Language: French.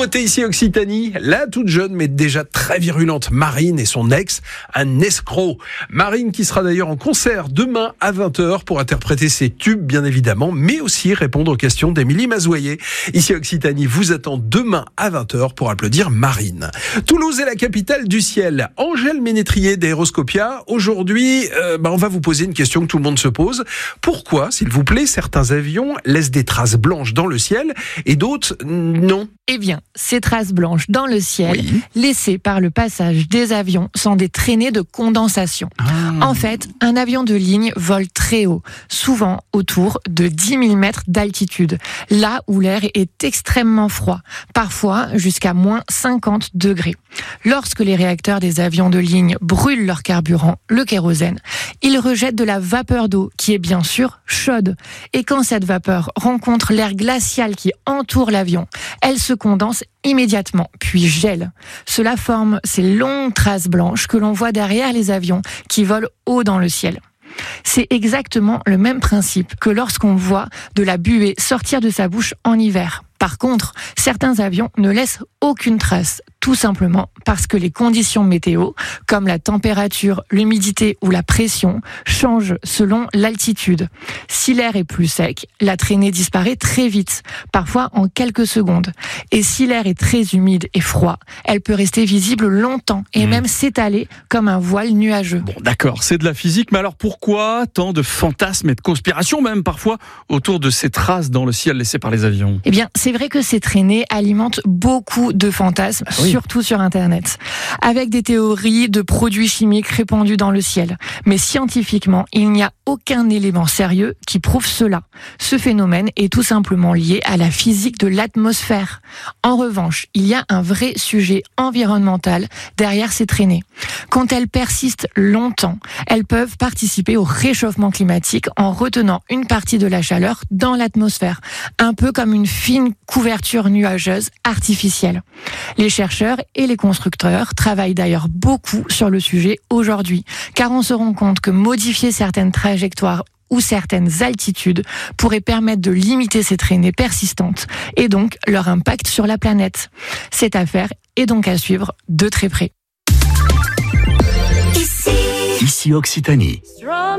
Nouveauté ici Occitanie, la toute jeune mais déjà très virulente Marine et son ex, un escroc. Marine qui sera d'ailleurs en concert demain à 20h pour interpréter ses tubes bien évidemment, mais aussi répondre aux questions d'Émilie Mazoyer. Ici Occitanie vous attend demain à 20h pour applaudir Marine. Toulouse est la capitale du ciel. Angèle Ménétrier d'Aéroscopia. Aujourd'hui, on va vous poser une question que tout le monde se pose. Pourquoi, s'il vous plaît, certains avions laissent des traces blanches dans le ciel et d'autres non? Eh bien, ces traces blanches dans le ciel, Oui. laissées par le passage des avions, sont des traînées de condensation. En fait, un avion de ligne vole très haut, souvent autour de 10 000 mètres d'altitude, là où l'air est extrêmement froid, parfois jusqu'à moins 50 degrés. Lorsque les réacteurs des avions de ligne brûlent leur carburant, le kérosène, ils rejettent de la vapeur d'eau qui est bien sûr chaude. Et quand cette vapeur rencontre l'air glacial qui entoure l'avion, elle se condense immédiatement, puis gèle. Cela forme ces longues traces blanches que l'on voit derrière les avions qui volent haut dans le ciel. C'est exactement le même principe que lorsqu'on voit de la buée sortir de sa bouche en hiver. Par contre, certains avions ne laissent aucune trace, tout simplement parce que les conditions météo, comme la température, l'humidité ou la pression, changent selon l'altitude. Si l'air est plus sec, la traînée disparaît très vite, parfois en quelques secondes. Et si l'air est très humide et froid, elle peut rester visible longtemps et même s'étaler comme un voile nuageux. Bon, d'accord, c'est de la physique, mais alors pourquoi tant de fantasmes et de conspirations, même parfois, autour de ces traces dans le ciel laissées par les avions? Eh bien, c'est vrai que ces traînées alimentent beaucoup de fantasmes, surtout sur Internet, avec des théories de produits chimiques répandus dans le ciel. Mais scientifiquement, il n'y a aucun élément sérieux qui prouve cela. Ce phénomène est tout simplement lié à la physique de l'atmosphère. En revanche, il y a un vrai sujet environnemental derrière ces traînées. Quand elles persistent longtemps, elles peuvent participer au réchauffement climatique en retenant une partie de la chaleur dans l'atmosphère, un peu comme une fine couverture nuageuse artificielle. Les chercheurs et les constructeurs travaillent d'ailleurs beaucoup sur le sujet aujourd'hui, car on se rend compte que modifier certaines trajectoires ou certaines altitudes pourrait permettre de limiter ces traînées persistantes et donc leur impact sur la planète. Cette affaire est donc à suivre de très près. Ici Occitanie.